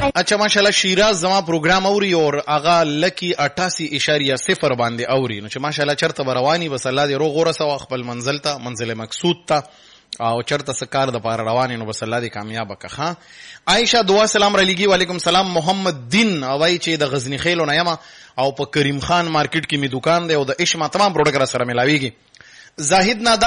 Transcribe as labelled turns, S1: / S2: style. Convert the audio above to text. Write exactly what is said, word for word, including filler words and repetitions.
S1: اچھا ماشاءالله شیراز زما پروګرام اوري او هغه لکی اٹھاسی اشاریه صفر باندې اوري، نو چې ماشاءالله چرته رواني بس الله دې روغ ورسوه خپل منزل ته، منزل مقصود ته، او چرته سکار د پاره رواني نو بس الله دې کامیاب کړه. عائشہ دعا سلام را لګي. وعلیکم سلام. محمد دین اوای چې د غزنی خیلو نه یم او په کریم خان مارکیټ کې می دکان دی او د اشما تمام پروډکټ را سره ملاويږي. زاهد نادا